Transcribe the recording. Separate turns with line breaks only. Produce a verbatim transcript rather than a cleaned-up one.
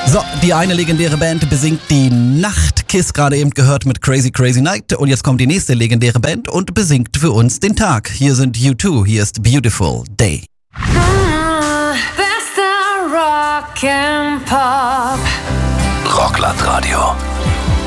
So, die eine legendäre Band besingt die Nacht. Kiss gerade eben gehört mit Crazy Crazy Night. Und jetzt kommt die nächste legendäre Band und besingt für uns den Tag. Hier sind U zwei, hier ist Beautiful Day.
Ah, bester Rock and Pop.
Rockland Radio.